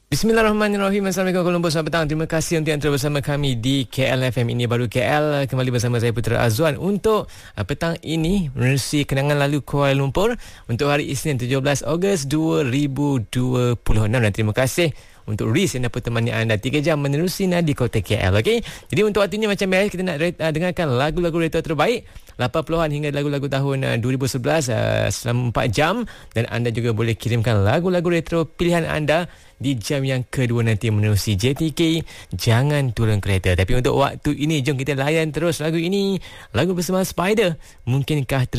Bismillahirrahmanirrahim. Assalamualaikum Kuala Lumpur. Selamat petang. Terima kasih untuk yang terus bersama kami di KLFM. Ini baru KL. Kembali bersama saya Putra Azwan untuk petang ini menerusi kenangan lalu Kuala Lumpur untuk hari Isnin 17 Ogos 2026. Dan terima kasih untuk Riz yang dapat temani anda 3 jam menerusi nadi kota KL. Okey. Jadi untuk waktu ini macam biasa kita nak dengarkan lagu-lagu retro terbaik 80-an hingga lagu-lagu tahun 2011 selama 4 jam, dan anda juga boleh kirimkan lagu-lagu retro pilihan anda di jam yang kedua nanti menerusi JTK Jangan Turun Kereta. Tapi untuk waktu ini jom kita layan terus lagu ini, lagu bersama Spider. Mungkinkah